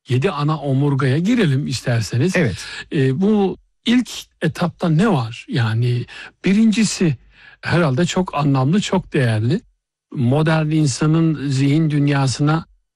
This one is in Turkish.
7 ana omurgaya girelim isterseniz. Evet. Bu ilk etapta ne var? Yani birincisi herhalde çok anlamlı, çok değerli. Modern insanın zihin dünyasına